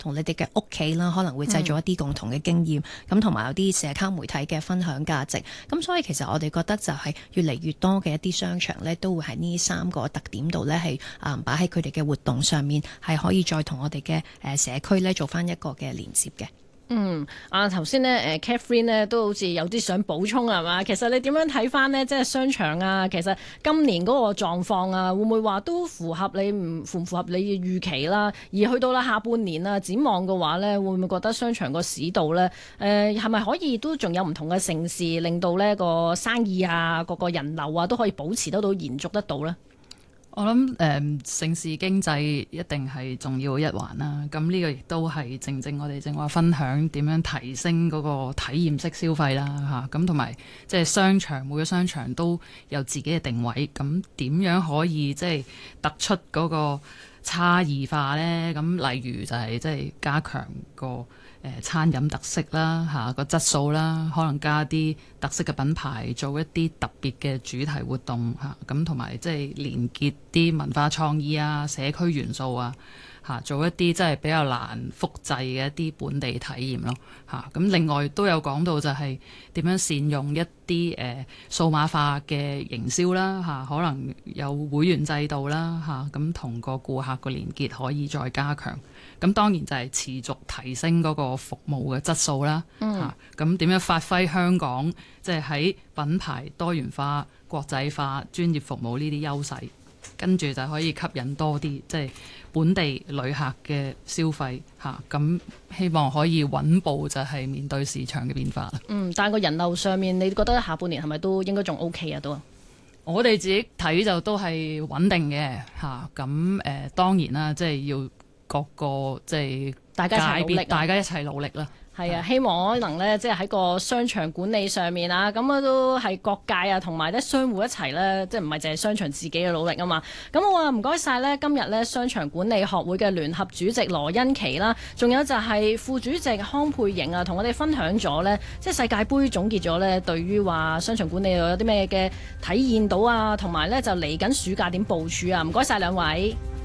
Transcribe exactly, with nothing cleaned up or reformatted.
同你哋嘅屋企啦，可能會製造一啲共同嘅經驗，咁同埋有啲社交媒體嘅分享價值。咁所以其實我哋覺得就係越嚟越多嘅一啲商場呢，都會喺呢三個特點度呢，係啊擺喺佢哋嘅活動上面，係可以再同我哋嘅誒社區呢做翻一個嘅連接嘅。 嗯，啊頭先咧，誒 Catherine 咧都好似有啲想補充係嘛？其實你點樣睇翻呢？即係商場啊，其實今年嗰個狀況啊，會唔會話都符合你唔符唔符合你嘅預期啦？而去到啦下半年啊，展望嘅話咧，會唔會覺得商場個市道咧，誒係咪可以都仲有唔同嘅盛事，令到呢個生意啊，個個人流啊都可以保持得到延續得到咧？ 我諗誒盛事經濟一定係重要一環啦，咁呢個亦都係正正我哋正話分享點樣提升嗰個體驗式消費啦嚇，咁同埋即係商場每個商場都有自己嘅定位，咁點樣可以即係突出嗰個差異化呢？咁例如就係即係加強個誒餐飲特色啦嚇，個質素啦，可能加啲特色嘅品牌，做一啲特別嘅主題活動嚇，咁同埋即係連結啲文化創意啊、社區元素啊嚇，做一啲即係比較難複製嘅一啲本地體驗咯嚇。咁另外都有講到就係點樣善用一啲誒數碼化嘅營銷啦嚇，可能有會員制度啦嚇，咁同個顧客個連結可以再加強。咁當然就係持續提升嗰個服務嘅質素啦嚇。咁點樣發揮香港即係喺品牌多元化、國際化、專業服務呢啲優勢，跟住就可以吸引多啲即係本地旅客嘅消費嚇。咁希望可以穩步就係面對市場嘅變化。 嗯，但係個人流上面，你覺得下半年係咪都應該仲 OK 啊？都我哋自己睇就都係穩定嘅嚇。咁誒、呃、當然啦，即係要各個即係大家一齊努力， 大家一齊努力啦。 係啊，希望可能咧，即係喺個商場管理上面啊，咁啊都係各界啊，同埋咧商戶一齊咧，即係唔係淨係商場自己嘅努力啊嘛。咁我話唔該晒咧，今日咧商場管理學會嘅聯合主席羅欣琪啦，仲有就係副主席康佩瑩啊，同我哋分享咗咧，即係世界盃總結咗咧，對於話商場管理有啲咩嘅體驗到啊，同埋咧就嚟緊暑假點部署啊。唔該晒兩位。